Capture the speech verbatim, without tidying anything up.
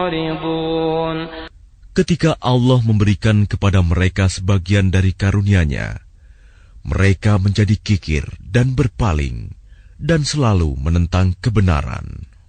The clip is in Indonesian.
Ketika Allah memberikan kepada mereka sebagian dari karunia-Nya, mereka menjadi kikir dan berpaling, dan selalu menentang kebenaran.